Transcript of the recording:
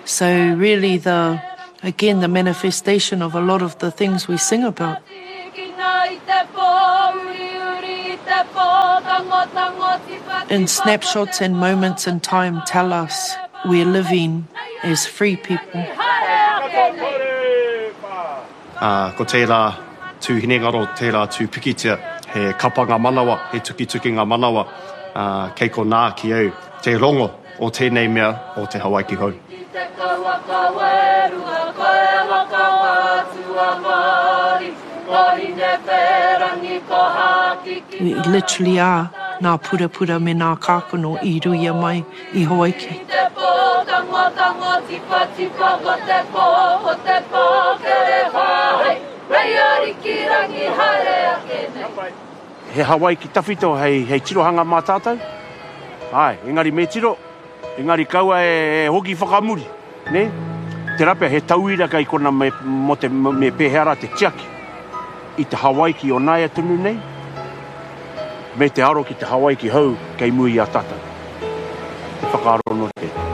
So really the manifestation of a lot of the things we sing about. In snapshots and moments in time tell us we're living as free people. Ko tērā tū hinengaro, tērā tū pikitia, he kapa ngā manawa, he tuki ngā manawa, kei ko nā ki au, te rongo o tēnei mea o te Hawaii ki hau. We literally are nā pura me nā kākono I ruia mai I Hawaii. He Hawaii ki tawhito hei tirohanga mā tātou. Ai, engari me tiro, engari kaua e hoki whakamuri. Ne? Te rapea he tauira kai kona me pēhera te tiaki. I te Hawaii ki o nāia tunu nei. Me te aro ki te Hawaii ki hau kei mui a tātou. Te whakaaro no te.